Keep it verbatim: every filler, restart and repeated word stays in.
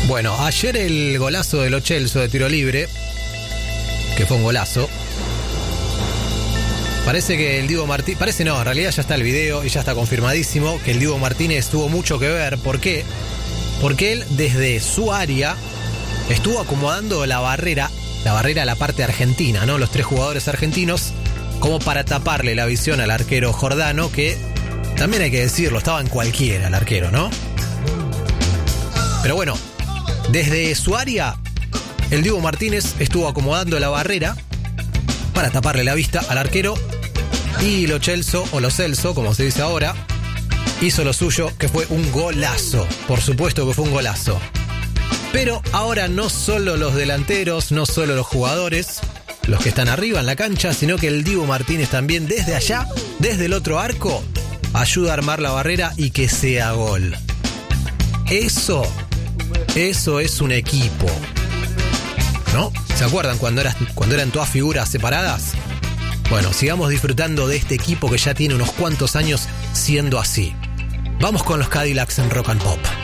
Bueno, ayer el golazo de Lo Celso de tiro libre, que fue un golazo. Parece que el Dibu Martínez, parece no, en realidad ya está el video y ya está confirmadísimo que el Dibu Martínez tuvo mucho que ver. ¿Por qué? Porque él desde su área estuvo acomodando la barrera, la barrera a la parte argentina, ¿no? Los tres jugadores argentinos, como para taparle la visión al arquero Jordano, que también hay que decirlo, estaba en cualquiera el arquero, ¿no? Pero bueno, desde su área, el Dibu Martínez estuvo acomodando la barrera para taparle la vista al arquero, y Lo Celso, o Lo Celso, como se dice ahora, hizo lo suyo, que fue un golazo. Por supuesto que fue un golazo. Pero ahora no solo los delanteros, no solo los jugadores, los que están arriba en la cancha, sino que el Dibu Martínez también desde allá, desde el otro arco, ayuda a armar la barrera y que sea gol. Eso, eso es un equipo, ¿no? ¿Se acuerdan cuando, eras, cuando eran todas figuras separadas? Bueno, sigamos disfrutando de este equipo que ya tiene unos cuantos años siendo así. Vamos con los Cadillacs en Rock and Pop.